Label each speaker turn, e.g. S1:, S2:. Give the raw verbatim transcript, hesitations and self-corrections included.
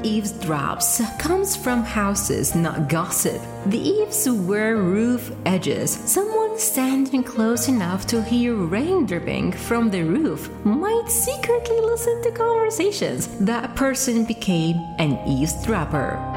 S1: eavesdrops comes from houses, not gossip. The eaves were roof edges. Someone standing close enough to hear rain dripping from the roof might secretly listen to conversations. That person became an eavesdropper.